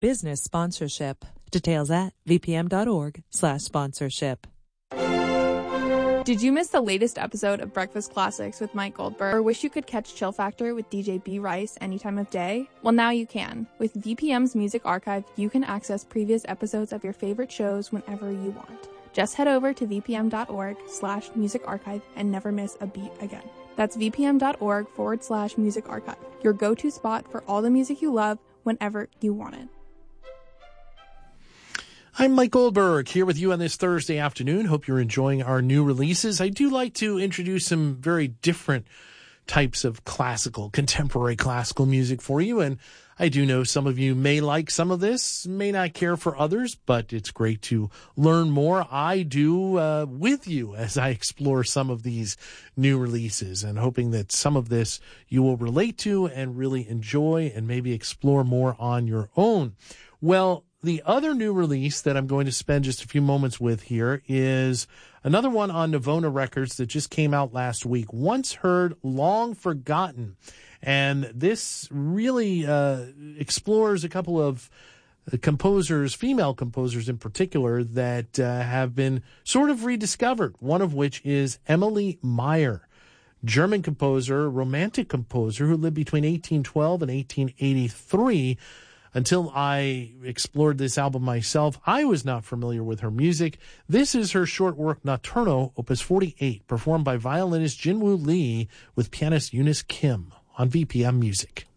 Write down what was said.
Business sponsorship. Details at vpm.org/sponsorship. Did you miss the latest episode of Breakfast Classics with Mike Goldberg, or wish you could catch Chill Factor with DJ B. Rice any time of day? Well, now you can. With VPM's Music Archive, you can access previous episodes of your favorite shows whenever you want. Just head over to vpm.org/music archive and never miss a beat again. That's vpm.org/music archive, your go-to spot for all the music you love whenever you want it. I'm Mike Goldberg here with you on this Thursday afternoon. Hope you're enjoying our new releases. I do like to introduce some very different types of contemporary classical music for you. And I do know some of you may like some of this, may not care for others, but it's great to learn more. I do with you as I explore some of these new releases, and hoping that some of this you will relate to and really enjoy and maybe explore more on your own. Well, the other new release that I'm going to spend just a few moments with here is another one on Navona Records that just came out last week. Once Heard, Long Forgotten. And this really explores a couple of composers, female composers in particular, that have been sort of rediscovered. One of which is Emily Meyer, German composer, romantic composer who lived between 1812 and 1883. Until I explored this album myself, I was not familiar with her music. This is her short work Notturno, Opus 48, performed by violinist Jinwoo Lee with pianist Eunice Kim on VPM Music.